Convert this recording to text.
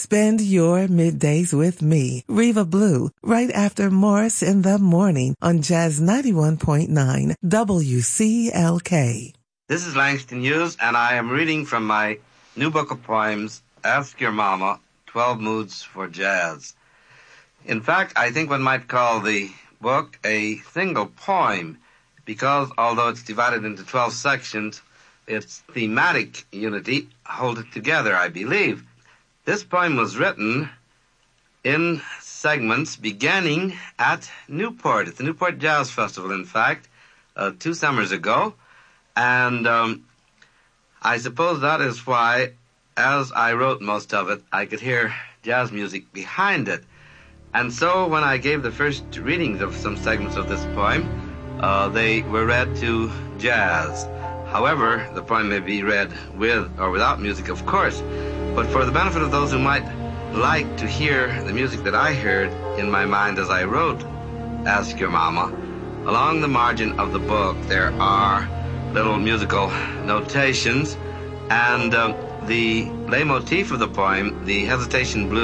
Spend your middays with me, Reva Blue, right after Morris in the Morning on Jazz 91.9 WCLK. This is Langston Hughes, and I am reading from my new book of poems, Ask Your Mama, 12 Moods for Jazz. In fact, I think one might call the book a single poem, because although it's divided into 12 sections, its thematic unity holds it together, I believe. This poem was written in segments beginning at Newport, at the Newport Jazz Festival, in fact, 2 summers ago. And I suppose that is why, as I wrote most of it, I could hear jazz music behind it. And so when I gave the first readings of some segments of this poem, they were read to jazz. However, the poem may be read with or without music, of course. But for the benefit of those who might like to hear the music that I heard in my mind as I wrote Ask Your Mama, along the margin of the book there are little musical notations, and the leitmotif of the poem, the Hesitation Blues,